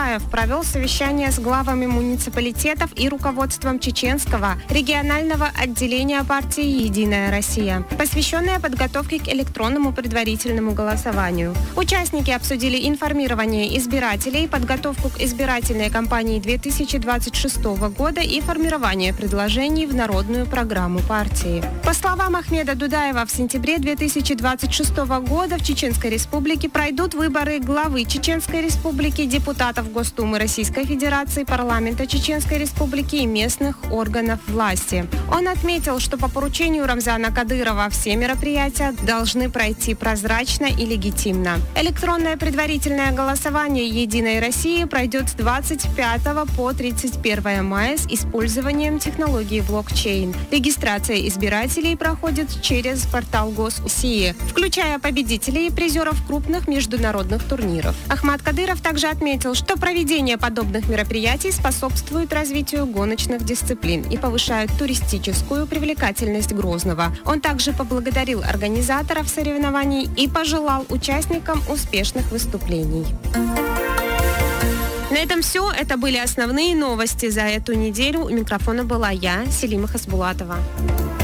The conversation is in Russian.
Дудаев провел совещание с главами муниципалитетов и руководством Чеченского регионального отделения партии «Единая Россия», посвященное подготовке к электронному предварительному голосованию. Участники обсудили информирование избирателей, подготовку к избирательной кампании 2026 года и формирование предложений в народную программу партии. По словам Ахмеда Дудаева, в сентябре 2026 года в Чеченской Республике пройдут выборы главы Чеченской Республики, депутатов Госдумы Российской Федерации, парламента Чеченской Республики и местных органов власти. Он отметил, что по поручению Рамзана Кадырова все мероприятия должны пройти прозрачно и легитимно. Электронное предварительное голосование «Единой России» пройдет с 25 по 31 мая с использованием технологии блокчейн. Регистрация избирателей проходит через портал Гос.России, включая победителей и призеров крупных международных турниров. Ахмад Кадыров также отметил, что проведение подобных мероприятий способствует развитию гоночных дисциплин и повышает туристическую привлекательность Грозного. Он также поблагодарил организаторов соревнований и пожелал участникам успешных выступлений. На этом все. Это были основные новости за эту неделю. У микрофона была я, Селима Хасбулатова.